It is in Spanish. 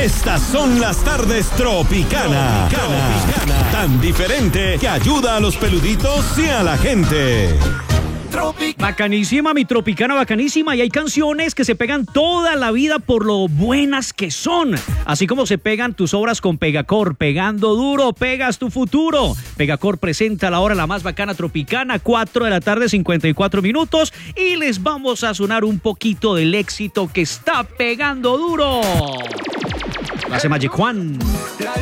Estas son las tardes Tropicana. Tan diferente que ayuda a los peluditos y a la gente. Bacanísima, mi Tropicana, bacanísima. Y hay canciones que se pegan toda la vida por lo buenas que son. Así como se pegan tus obras con Pegacor. Pegando duro, pegas tu futuro. Pegacor presenta la hora la más bacana Tropicana, 4 de la tarde, 54 minutos. Y les vamos a sonar un poquito del éxito que está pegando duro. Lo hace Magic Juan.